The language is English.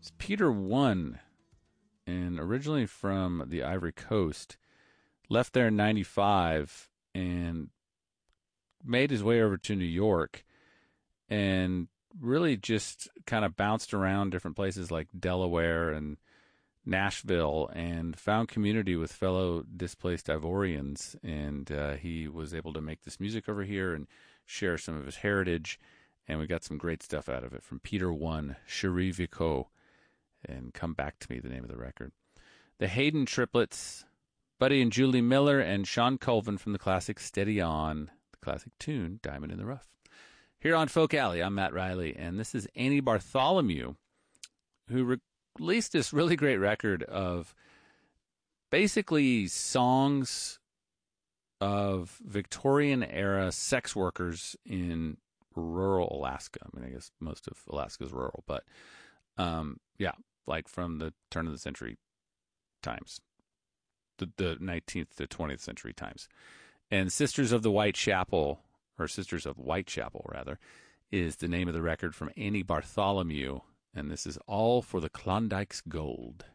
It's Peter One, and originally from the Ivory Coast. Left there in 95 and made his way over to New York and really just kind of bounced around different places like Delaware and Nashville and found community with fellow displaced Ivorians. And he was able to make this music over here and share some of his heritage. And we got some great stuff out of it from Peter One, Cherie Vico, and Come Back to Me, the name of the record. The Hayden Triplets, Buddy and Julie Miller, and Sean Colvin from the classic Steady On, the classic tune Diamond in the Rough. Here on Folk Alley, I'm Matt Riley, and this is Annie Bartholomew, who released this really great record of basically songs of Victorian-era sex workers in rural Alaska. I mean, I guess most of Alaska is rural, but yeah, like from the turn of the century times, the 19th to 20th century times. And Sisters of Whitechapel, rather, is the name of the record from Annie Bartholomew. And this is All for the Klondike's Gold.